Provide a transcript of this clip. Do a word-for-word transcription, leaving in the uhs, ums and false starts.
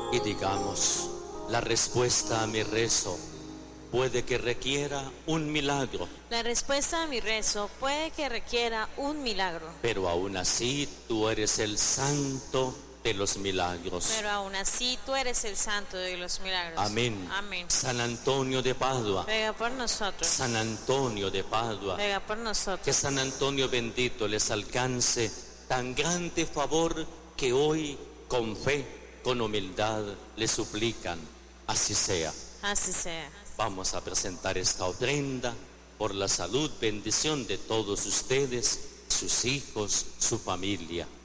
y digamos, la respuesta a mi rezo puede que requiera un milagro. La respuesta a mi rezo puede que requiera un milagro. Pero aún así tú eres el santo de los milagros. Pero aún así tú eres el santo de los milagros. Amén. Amén. San Antonio de Padua. Ruega por nosotros. San Antonio de Padua. Ruega por nosotros. Que San Antonio bendito les alcance tan grande favor que hoy con fe, con humildad le suplican. Así sea. Así sea. Vamos a presentar esta ofrenda por la salud, bendición de todos ustedes, sus hijos, su familia.